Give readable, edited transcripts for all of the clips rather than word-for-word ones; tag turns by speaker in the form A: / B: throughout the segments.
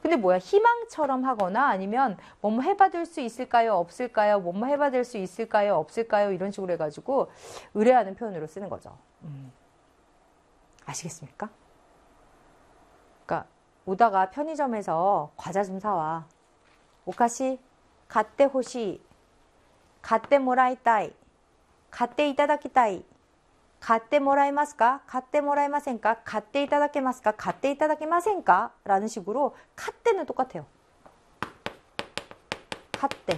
A: 근데 뭐야, 희망처럼 하거나 아니면 뭐뭐 해받을 수 있을까요? 없을까요? 뭐뭐 해받을 수 있을까요? 없을까요? 이런 식으로 해가지고 의뢰하는 표현으로 쓰는 거죠. 아시겠습니까? 그러니까 오다가 편의점에서 과자 좀 사와. 오카시, 갓떼 호시, 갓떼 모라이타이, 갓떼 이타다키타이, 갓떼 모라이마스까? 갓떼 모라이마센까? 갓떼 이타다케마스까? 갓떼 이타다케마센까? 라는 식으로 갓떼는 똑같아요. 갓떼.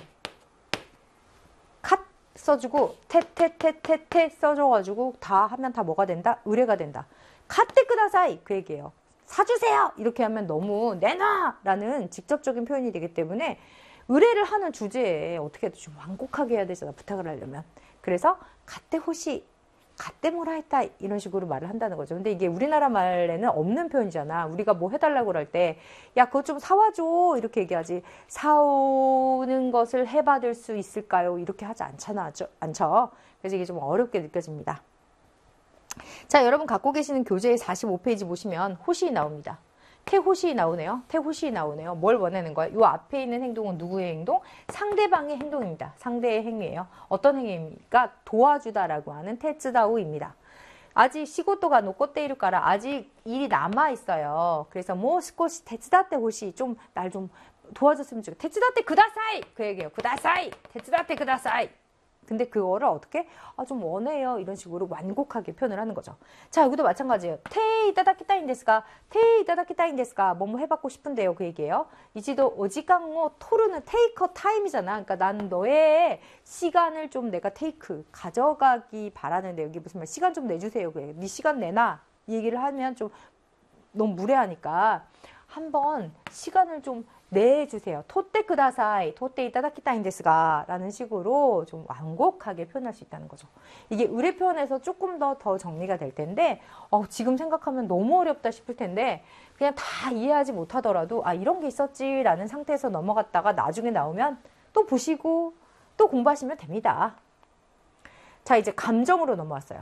A: 갓 써주고 테테테테테 써줘가지고 다 하면 다 뭐가 된다? 의뢰가 된다. 갓떼 끄다사이 그 얘기예요. 사주세요! 이렇게 하면 너무 내놔! 라는 직접적인 표현이 되기 때문에 의뢰를 하는 주제에 어떻게 해도 좀 완곡하게 해야 되잖아, 부탁을 하려면. 그래서 갓떼 호시, 갓떼 모라이타 이런 식으로 말을 한다는 거죠. 근데 이게 우리나라 말에는 없는 표현이잖아. 우리가 뭐 해달라고 그럴 때 야, 그거 좀 사와줘 이렇게 얘기하지. 사오는 것을 해받을 수 있을까요? 이렇게 하지 않죠. 그래서 이게 좀 어렵게 느껴집니다. 자, 여러분 갖고 계시는 교재의 45페이지 보시면 호시 나옵니다. 태호시 나오네요. 태호시 나오네요. 뭘 원하는 거야? 이 앞에 있는 행동은 누구의 행동? 상대방의 행동입니다. 상대의 행위예요. 어떤 행위입니까? 도와주다라고 하는 테츠다우입니다. 아직 시고토가 노코테이루까라 아직 일이 남아 있어요. 그래서 뭐 스코시 테츠다테 호시 좀 날 좀 도와줬으면 좋겠다. 테츠다테 그다사이 그 얘기예요. 그다사이 테츠다테 그다사이. 근데 그거를 어떻게? 좀 원해요. 이런 식으로 완곡하게 표현을 하는 거죠. 자, 여기도 마찬가지예요. 테이 이타다키타인 데스가, 테이 이타다키타인 데스가, 뭐뭐 해받고 싶은데요. 그 얘기예요. 이지도 오지간고 토르는 테이커 타임이잖아. 그러니까 난 너의 시간을 좀 내가 테이크, 가져가기 바라는데 여기 무슨 말, 시간 좀 내주세요. 그래. 네 시간 내놔. 이 얘기를 하면 좀 너무 무례하니까 한번 시간을 좀 내주세요. 토떼 그다사이, 토떼 이타다키타인 데스가 라는 식으로 좀 완곡하게 표현할 수 있다는 거죠. 이게 의뢰 표현에서 조금 더 정리가 될 텐데 지금 생각하면 너무 어렵다 싶을 텐데 그냥 다 이해하지 못하더라도 이런 게 있었지 라는 상태에서 넘어갔다가 나중에 나오면 또 보시고 또 공부하시면 됩니다. 자, 이제 감정으로 넘어왔어요.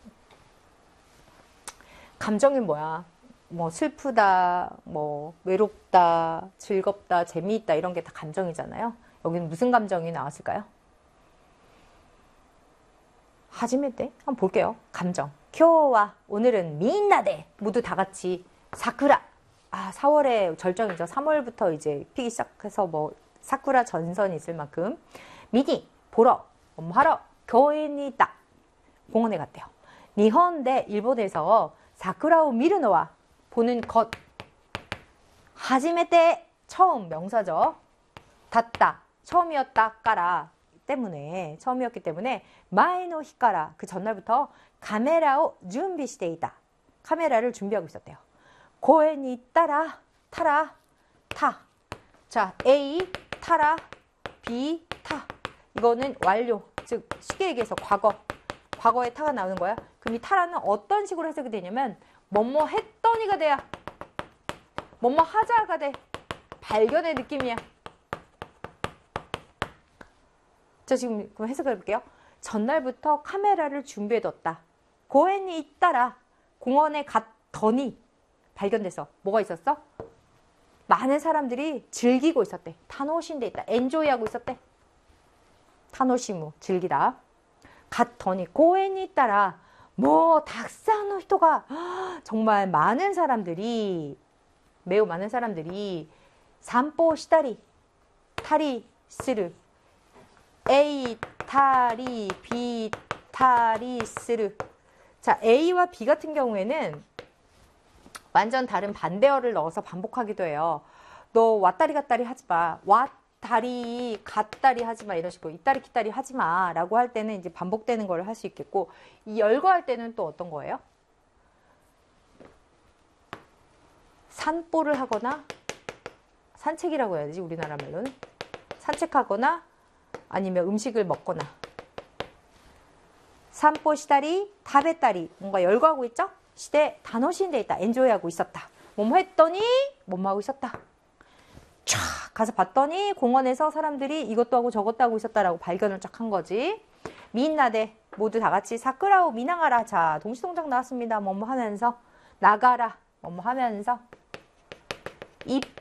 A: 감정이 뭐야? 뭐 슬프다, 뭐 외롭다, 즐겁다, 재미있다 이런 게 다 감정이잖아요. 여기는 무슨 감정이 나왔을까요? 하지메테 한번 볼게요. 감정. 쿄와 오늘은 민나데 모두 다 같이 사쿠라. 4월에 절정이죠. 3월부터 이제 피기 시작해서 뭐 사쿠라 전선이 있을 만큼 미니 보러 하러 교회에 있다. 공원에 갔대요. 니혼데 일본에서 사쿠라を 見るのは보는 것. 하지메테 처음 명사죠. 닿다 처음이었다 까라 때문에 처음이었기 때문에 마에노 히카라 그 전날부터 카메라を 準備していた. 카메라를 준비하고 있었대요. 고엔이 따라 타라 타. 자, A 타라 B 타. 이거는 완료. 즉 쉽게 얘기해서 과거에 타가 나오는 거야. 그럼 이 타라는 어떤 식으로 해석이 되냐면 뭐뭐 했더니가 돼야 뭐뭐 하자가 돼. 발견의 느낌이야. 자, 지금 그럼 해석해 볼게요. 전날부터 카메라를 준비해뒀다. 고엔이 있다라 공원에 갔더니 발견돼서 뭐가 있었어? 많은 사람들이 즐기고 있었대. 타노신데 있다. 엔조이하고 있었대. 타노시무 즐기다. 갔더니 고엔이 있다라 뭐 닥사노 히토가 정말 많은 사람들이 매우 많은 사람들이 산보 시다리 타리 스르 A 타리 B 타리 스르. 자, A와 B 같은 경우에는 완전 다른 반대어를 넣어서 반복하기도 해요. 너 왔다리 갔다리 하지 마. 왔다리 갔다리 하지 마. 이런 식으로 이따리 기따리 하지 마 라고 할 때는 이제 반복되는 걸 할 수 있겠고, 이 열거할 때는 또 어떤 거예요? 산보를 하거나 산책이라고 해야 되지 우리나라 말로는 산책하거나 아니면 음식을 먹거나. 산보 시다리 다베다리 뭔가 열거하고 있죠? 시대 단어시인데 있다. 엔조이하고 있었다. 뭐뭐 했더니 뭐뭐 하고 있었다. 촥 가서 봤더니 공원에서 사람들이 이것도 하고 저것도 하고 있었다라고 발견을 쫙 한 거지. 미인나대 모두 다 같이 사쿠라오 미나가라. 자, 동시동작 나왔습니다. 뭐뭐 하면서 나가라. 뭐뭐 하면서